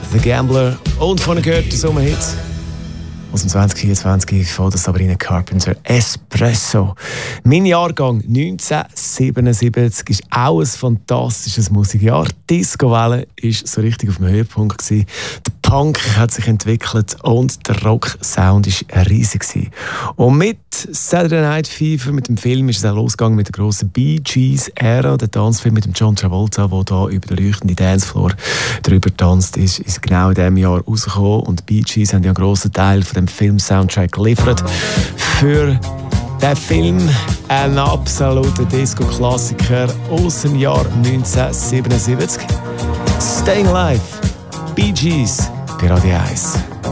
The Gambler und vorhin gehört der Sommerhit aus dem 2024 von der Sabrina Carpenter, Espresso. Mein Jahrgang 1977 ist auch ein fantastisches Musikjahr. Die Disco-Welle war so richtig auf dem Höhepunkt gewesen. Der Punk hat sich entwickelt und der Rock-Sound war riesig gewesen. Und mit Saturday Night Fever, mit dem Film, ist es auch losgegangen mit der grossen Bee Gees-Ära. Der Tanzfilm mit dem John Travolta, der hier über den leuchtenden Dancefloor drüber tanzt, ist genau in diesem Jahr rausgekommen. Und die Bee Gees haben ja einen grossen Teil von dem Film-Soundtrack geliefert. Für den Film ein absoluter Disco-Klassiker aus dem Jahr 1977. Staying Alive, Bee Gees, bei Radio 1.